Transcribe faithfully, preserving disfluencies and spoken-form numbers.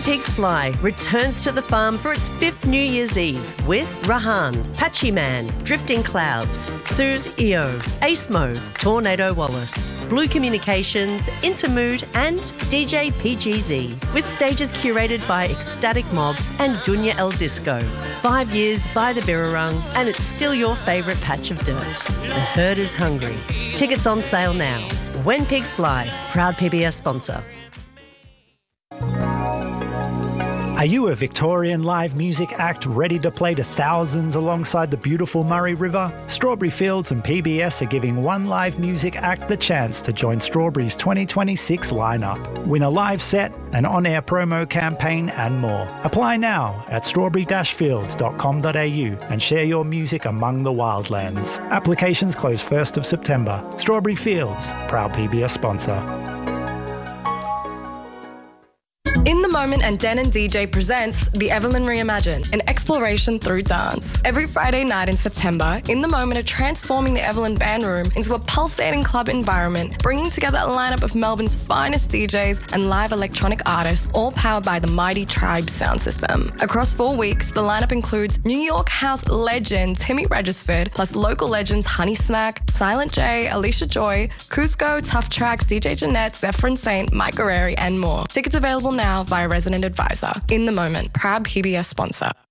Pigs Fly returns to the farm for its fifth New Year's Eve with Rahan, Patchy Man, Drifting Clouds, Suze E O, Ace Mo, Tornado Wallace, Blue Communications, Intermood and D J P G Z, with stages curated by Ecstatic Mob and Dunya El Disco. Five years by the Birrarung and it's still your favourite patch of dirt. The herd is hungry. Tickets on sale now. When Pigs Fly, proud P B S sponsor. Are you a Victorian live music act ready to play to thousands alongside the beautiful Murray River? Strawberry Fields and P B S are giving one live music act the chance to join Strawberry's twenty twenty-six lineup. Win a live set, an on-air promo campaign and more. Apply now at strawberry dash fields dot com dot a u and share your music among the wildlands. Applications close first of September. Strawberry Fields, proud P B S sponsor. In the Moment and Den and D J presents The Evelyn Reimagined, an exploration through dance. Every Friday night in September, In the Moment are transforming the Evelyn Band Room into a pulsating club environment, bringing together a lineup of Melbourne's finest D Js and live electronic artists, all powered by the mighty Tribe sound system. Across four weeks, the lineup includes New York house legend Timmy Regisford, plus local legends Honey Smack, Silent J, Alicia Joy, Cusco, Tough Tracks, D J Jeanette, Zephyrin Saint, Mike Guerreri, and more. Tickets available now via Resident Advisor. In the Moment, proud P B S sponsor.